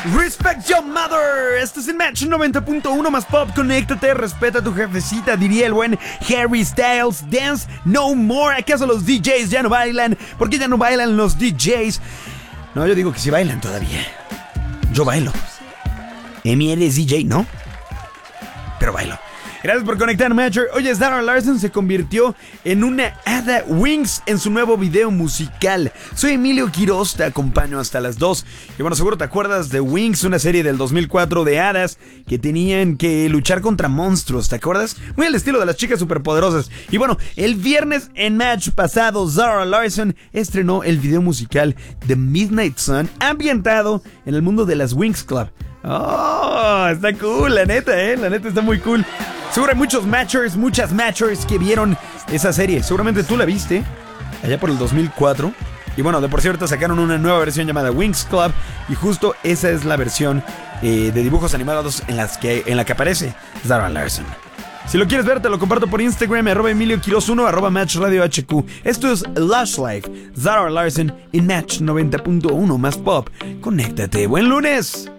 Respect your mother. Esto es el Match 90.1 más pop. Conéctate, respeta a tu jefecita, diría el buen Harry Styles. Dance no more. ¿Acaso los DJs ya no bailan? ¿Por qué ya no bailan los DJs? No, yo digo que sí bailan todavía. Yo bailo. Emi, eres DJ, ¿no? Pero bailo. Gracias por conectar, Matcher. Oye, Zara Larsson se convirtió en una hada Wings en su nuevo video musical. Soy Emilio Quiroz, te acompaño hasta las 2. Y bueno, seguro te acuerdas de Wings, una serie del 2004 de hadas que tenían que luchar contra monstruos, ¿te acuerdas? Muy al estilo de las chicas superpoderosas. Y bueno, el viernes en Match pasado, Zara Larsson estrenó el video musical The Midnight Sun, ambientado en el mundo de las Wings Club. Oh, está cool, la neta está muy cool. Seguro hay muchas matchers que vieron esa serie. Seguramente tú la viste allá por el 2004. Y bueno, de por cierto sacaron una nueva versión llamada Wings Club. Y justo esa es la versión de dibujos animados en la que aparece Zara Larsson. Si lo quieres ver, te lo comparto por Instagram, @EmilioQuiroz1, @MatchRadioHQ. Esto es Lush Life, Zara Larsson en Match 90.1 más pop. Conéctate, buen lunes.